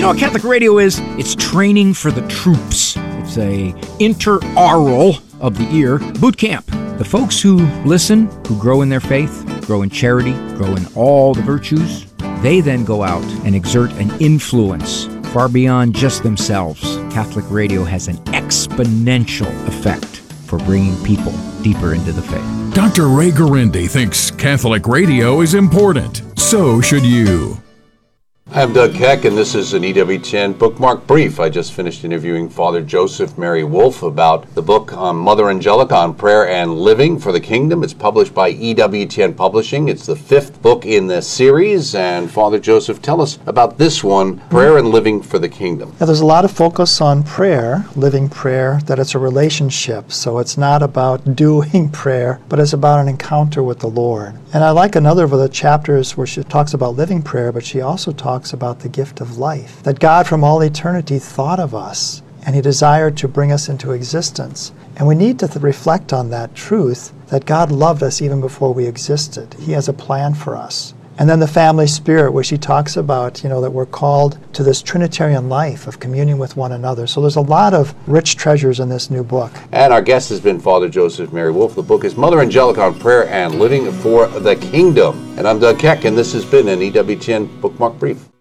know what Catholic radio is? It's training for the troops. It's a interaural of the ear boot camp. The folks who listen, who grow in their faith, grow in charity, grow in all the virtues, they then go out and exert an influence far beyond just themselves. Catholic radio has an exponential effect for bringing people deeper into the faith. Dr. Ray Guarendi thinks Catholic radio is important. So should you. I'm Doug Keck, and this is an EWTN Bookmark Brief. I just finished interviewing Father Joseph Mary Wolfe about the book on Mother Angelica on Prayer and Living for the Kingdom. It's published by EWTN Publishing. It's the 5th book in the series. And Father Joseph, tell us about this one, Prayer and Living for the Kingdom. Yeah, there's a lot of focus on prayer, living prayer, that it's a relationship. So it's not about doing prayer, but it's about an encounter with the Lord. And I like another of the chapters where she talks about living prayer, but she also talks about the gift of life, that God from all eternity thought of us and He desired to bring us into existence. And we need to reflect on that truth, that God loved us even before we existed. He has a plan for us. And then the family spirit, where she talks about, that we're called to this Trinitarian life of communion with one another. So there's a lot of rich treasures in this new book. And our guest has been Father Joseph Mary Wolfe. The book is Mother Angelica on Prayer and Living for the Kingdom. And I'm Doug Keck, and this has been an EWTN Bookmark Brief.